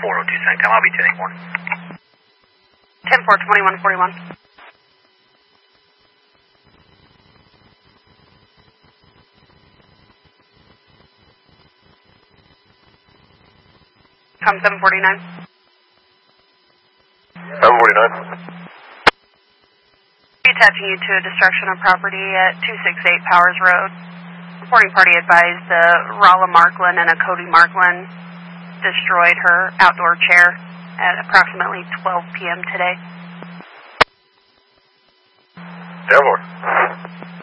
CENTCOM. I'll be 10-4. 10-4, 2141. Com 749. 749. Attaching you to a destruction of property at 268 Powers Road. Reporting party advised Rolla Marklin and a Cody Marklin destroyed her outdoor chair at approximately 12 p.m. today. 10-4.